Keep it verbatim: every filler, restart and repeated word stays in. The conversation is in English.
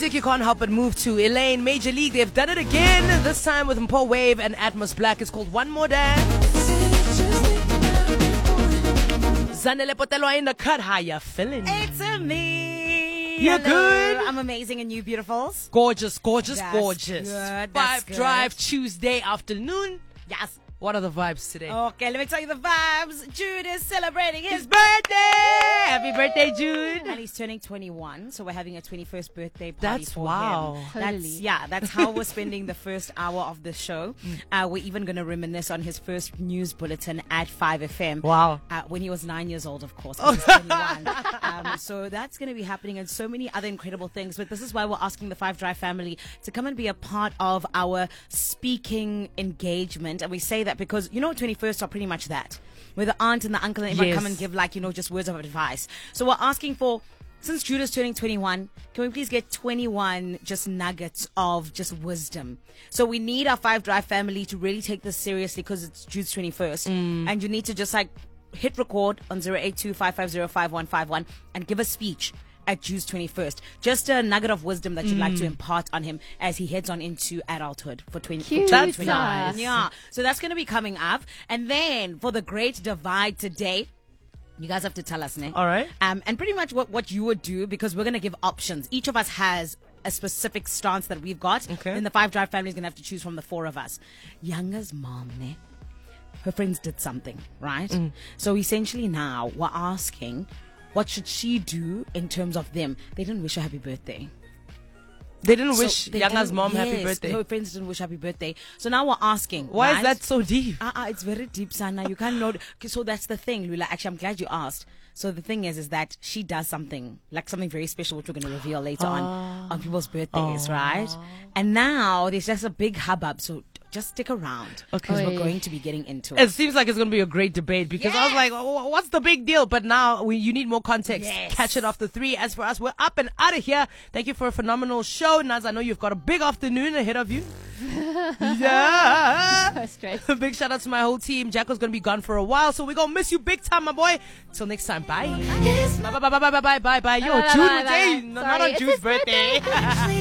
music you can't help but move to. Elaine, Major League, they've done it again. This time with Mpho Wave and Atmos Black. It's called One More Dance. Zanele Potelwa in the cut. How you feeling? It's a me. You're Hello. good? I'm amazing and you beautifuls. Gorgeous, gorgeous, That's gorgeous. good, that's Five good. Drive Tuesday afternoon. Yes. What are the vibes today? Okay, let me tell you the vibes. Jude is celebrating his His birthday! Happy birthday, Jude! and he's turning twenty-one, so we're having a twenty-first birthday party That's for wow. him. Totally. That's yeah, that's how we're spending the first hour of the show. Uh, we're even going to reminisce on his first news bulletin at five F M. Wow. Uh, when he was nine years old, of course. He was twenty-one. um, so that's going to be happening and so many other incredible things. But this is why we're asking the Five Drive family to come and be a part of our speaking engagement. And we say that because, you know, twenty-first are pretty much that. Where the aunt and the uncle and everyone Yes. come and give, like, you know, just words of advice. So we're asking for, since Judah's turning twenty-one, can we please get twenty-one just nuggets of just wisdom? So we need our Five Drive family to really take this seriously because it's Jude's twenty-first. And you need to just like hit record on zero eight two five five zero five one five one and give a speech at Jude's twenty-first. Just a nugget of wisdom that you'd like to impart on him as he heads on into adulthood for twenty. Cute. for That's twenty-one. nice. Yeah. So that's going to be coming up. And then for the great divide today, you guys have to tell us, ne? All right. Um, and pretty much what, what you would do, because we're going to give options. Each of us has a specific stance that we've got. Okay. Then the Five Drive family is going to have to choose from the four of us. Yanga's mom, ne? Her friends did something, right? Mm. So essentially now we're asking, what should she do in terms of them? They didn't wish her happy birthday. They didn't So wish they Yanga's didn't- mom happy yes, birthday. Her friends didn't wish happy birthday. So now we're asking. Why right? is that so deep? Uh, uh, it's very deep, Sana. You can't know. Okay, so that's the thing, Lula. Actually, I'm glad you asked. So the thing is, is that she does something, like something very special, which we're going to reveal later on, on people's birthdays, right? And now there's just a big hubbub. So just stick around. Okay. Because we're Oi. going to be getting into It it. seems like it's going to be a great debate because I was like, "Oh, what's the big deal?" But now we, you need more context. Yes. Catch it after three. As for us, we're up and out of here. Thank you for a phenomenal show. Naz, I know you've got a big afternoon ahead of you. Yeah. Stress. Big shout out to my whole team. Jacko's going to be gone for a while, so we're going to miss you big time, my boy. Till next time. Bye. Bye, bye, bye, bye, bye, bye, bye. Yo, Bye, bye, Jude, bye, bye, hey, bye. not Sorry, on it's Jude's his birthday. birthday.